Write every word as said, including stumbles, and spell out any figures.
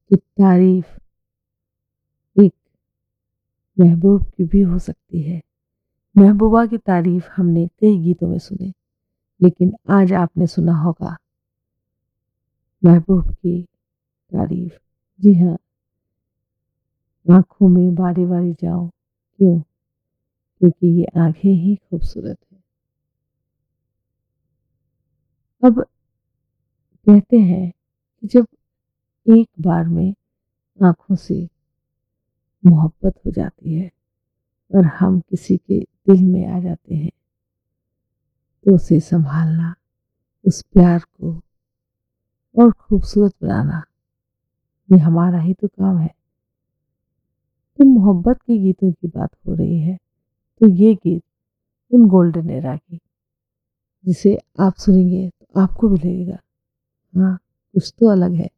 कि तारीफ एक महबूब की भी हो सकती है। महबूबा की तारीफ हमने कई गीतों में सुने, लेकिन आज आपने सुना होगा महबूब की तारीफ। जी हाँ, आँखों में बारी बारी जाऊं, क्यों? क्योंकि ये आंखें ही खूबसूरत है। अब कहते हैं कि जब एक बार में आंखों से मोहब्बत हो जाती है और हम किसी के दिल में आ जाते हैं, तो उसे संभालना, उस प्यार को और खूबसूरत बनाना, ये हमारा ही तो काम है। तो मोहब्बत के गीतों की बात हो रही है, तो ये गीत उन गोल्डन एरा की, जिसे आप सुनेंगे तो आपको भी लगेगा हाँ, कुछ तो अलग है।